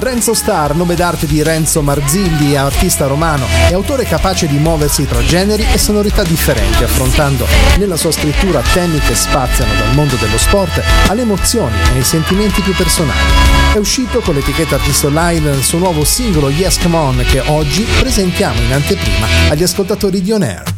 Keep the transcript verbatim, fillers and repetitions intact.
Renzo Star, nome d'arte di Renzo Marzilli, artista romano e autore capace di muoversi tra generi e sonorità differenti, affrontando nella sua scrittura temi che spaziano dal mondo dello sport alle emozioni e ai sentimenti più personali. È uscito con l'etichetta Artist Online il suo nuovo singolo Yes Come On, che oggi presentiamo in anteprima agli ascoltatori di On Air.